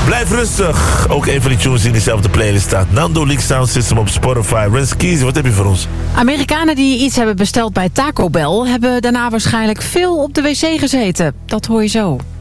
Blijf rustig. Ook een van die tunes die in dezelfde playlist staat. Nando Leak Sound System op Spotify. Renskies, wat heb je voor ons? Amerikanen die iets hebben besteld bij Taco Bell hebben daarna waarschijnlijk veel op de wc gezeten. Dat hoor je zo.